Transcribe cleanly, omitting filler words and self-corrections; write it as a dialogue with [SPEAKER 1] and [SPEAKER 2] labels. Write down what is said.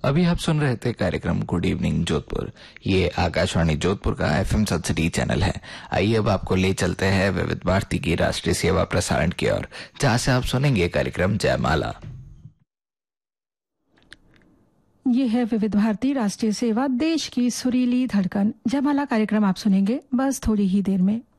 [SPEAKER 1] अभी आप सुन रहे थे कार्यक्रम गुड इवनिंग जोधपुर। ये आकाशवाणी जोधपुर का FM सब्सिडी चैनल है। आइए अब आपको ले चलते हैं विविध भारती की राष्ट्रीय सेवा प्रसारण की ओर, जहां से आप सुनेंगे कार्यक्रम जयमाला।
[SPEAKER 2] ये है विविध भारती राष्ट्रीय सेवा, देश की सुरीली धड़कन। जयमाला कार्यक्रम आप सुनेंगे बस थोड़ी ही देर में।